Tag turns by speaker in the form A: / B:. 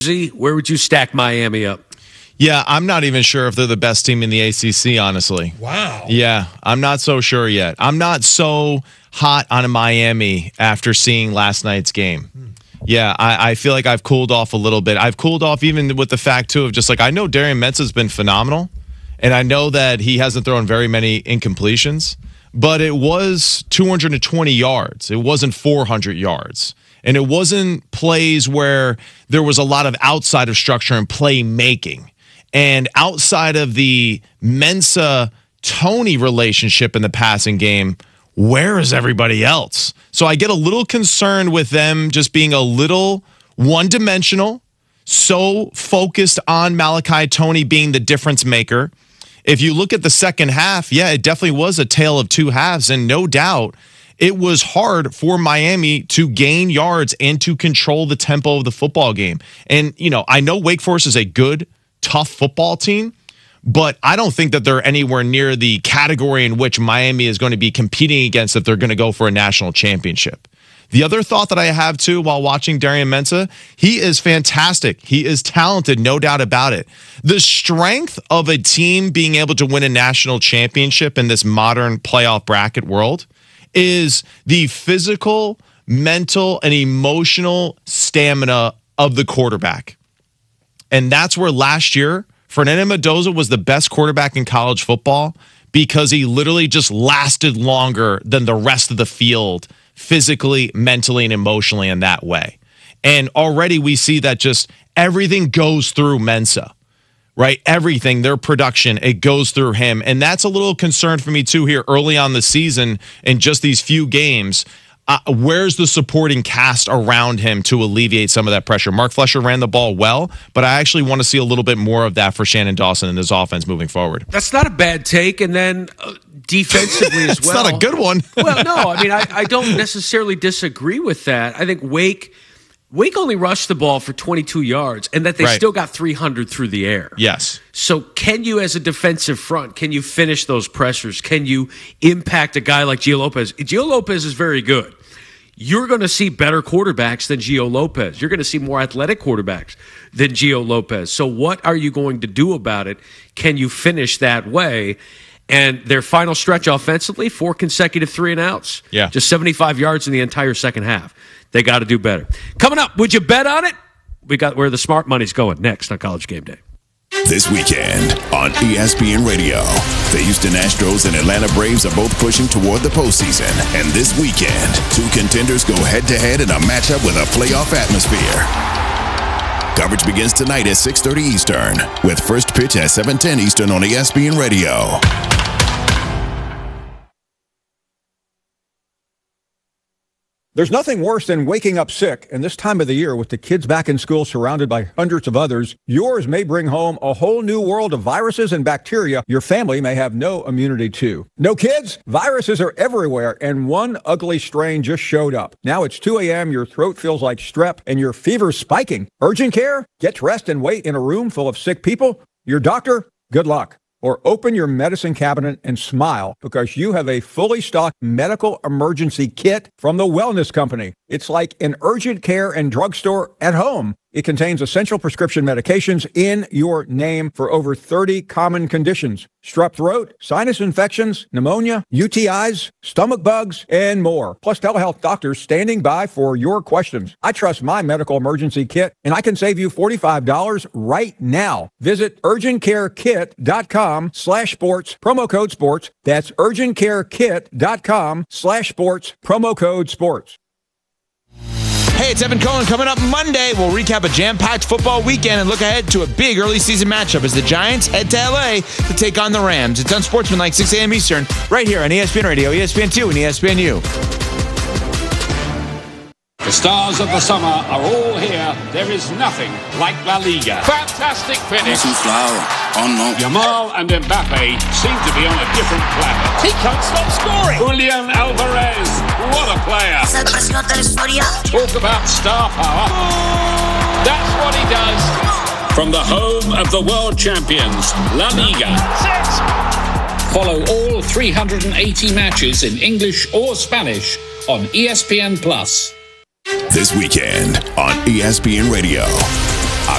A: Where would you stack Miami up?
B: Yeah, I'm not even sure if they're the best team in the ACC, honestly.
A: Wow.
B: Yeah, I'm not so sure yet. I'm not so hot on Miami after seeing last night's game. Yeah, I feel like I've cooled off a little bit. I've cooled off even with the fact, too, of just like I know Darian Mensah's been phenomenal, and I know that he hasn't thrown very many incompletions, but it was 220 yards. It wasn't 400 yards. And it wasn't plays where there was a lot of outside of structure and playmaking. And outside of the Mensah-Toney relationship in the passing game, where is everybody else? So I get a little concerned with them just being a little one-dimensional, so focused on Malachi Toney being the difference maker. If you look at the second half, yeah, it definitely was a tale of two halves, and no doubt it was hard for Miami to gain yards and to control the tempo of the football game. And, you know, I know Wake Forest is a good, tough football team, but I don't think that they're anywhere near the category in which Miami is going to be competing against if they're going to go for a national championship. The other thought that I have, too, while watching Darian Mensah, he is fantastic. He is talented, no doubt about it. The strength of a team being able to win a national championship in this modern playoff bracket world is the physical, mental, and emotional stamina of the quarterback. And that's where last year, Fernando Mendoza was the best quarterback in college football because he literally just lasted longer than the rest of the field physically, mentally, and emotionally in that way. And already we see that just everything goes through Mensah, right? Everything, their production, it goes through him. And that's a little concern for me too here early on the season in just these few games. Where's the supporting cast around him to alleviate some of that pressure? Mark Fletcher ran the ball well, but I actually want to see a little bit more of that for Shannon Dawson in his offense moving forward.
A: That's not a bad take. And then defensively as well.
B: It's not a good one.
A: Well, no, I mean, I don't necessarily disagree with that. I think Wake only rushed the ball for 22 yards, and that they still got 300 through the air.
B: Yes.
A: So can you, as a defensive front, can you finish those pressures? Can you impact a guy like Gio Lopez? Gio Lopez is very good. You're going to see better quarterbacks than Gio Lopez. You're going to see more athletic quarterbacks than Gio Lopez. So what are you going to do about it? Can you finish that way? And their final stretch offensively, 4 consecutive 3-and-outs.
B: Yeah.
A: Just 75 yards in the entire second half. They got to do better. Coming up, would you bet on it? We got where the smart money's going next on College Game Day.
C: This weekend on ESPN Radio, the Houston Astros and Atlanta Braves are both pushing toward the postseason. And this weekend, 2 contenders go head-to-head in a matchup with a playoff atmosphere. Coverage begins tonight at 6:30 Eastern, with first pitch at 7:10 Eastern on ESPN Radio.
D: There's nothing worse than waking up sick, and this time of the year with the kids back in school surrounded by hundreds of others, yours may bring home a whole new world of viruses and bacteria your family may have no immunity to. No kids? Viruses are everywhere, and one ugly strain just showed up. Now it's 2 a.m., your throat feels like strep, and your fever's spiking. Urgent care? Get dressed and wait in a room full of sick people? Your doctor? Good luck. Or open your medicine cabinet and smile because you have a fully stocked medical emergency kit from the Wellness Company. It's like an urgent care and drugstore at home. It contains essential prescription medications in your name for over 30 common conditions. Strep throat, sinus infections, pneumonia, UTIs, stomach bugs, and more. Plus telehealth doctors standing by for your questions. I trust my medical emergency kit, and I can save you $45 right now. Visit urgentcarekit.com/sports, promo code sports. That's urgentcarekit.com/sports, promo code sports.
E: Hey, it's Evan Cohen. Coming up Monday, we'll recap a jam-packed football weekend and look ahead to a big early season matchup as the Giants head to LA to take on the Rams. It's on Sportsmanlike, 6 a.m. Eastern, right here on ESPN Radio, ESPN2, and ESPNU.
F: The stars of the summer are all here. There is nothing like La Liga. Fantastic finish. Yamal and Mbappe seem to be on a different planet. He can't stop scoring. Julian Alvarez, what a player. Talk about star power. That's what he does. From the home of the world champions, La Liga. Follow all 380 matches in English or Spanish on ESPN+.
C: This weekend on ESPN Radio,